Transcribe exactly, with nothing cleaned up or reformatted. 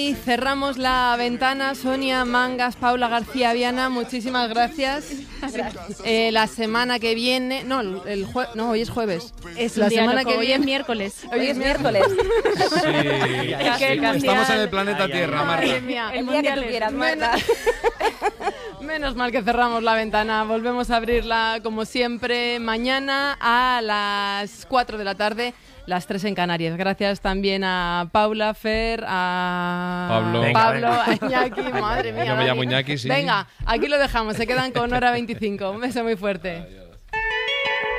Y cerramos la ventana. Sonia Mangas, Paula García Viana, muchísimas gracias. gracias. Eh, la semana que viene, no, el jue, no, hoy es jueves. Es la semana loco. que viene, hoy es miércoles. Hoy es miércoles. Sí, sí. Estamos en el planeta ay, Tierra, ay, Marta. Madre mía. El, el día que tú quieras, Marta. Menos mal que cerramos la ventana. Volvemos a abrirla como siempre mañana a las cuatro de la tarde. Las tres en Canarias. Gracias también a Paula, Fer, a Pablo, venga, Pablo venga. A Iñaki. Madre mía. Yo me llamo Iñaki, sí. Venga, aquí lo dejamos. Se quedan con hora veinticinco. Un beso muy fuerte.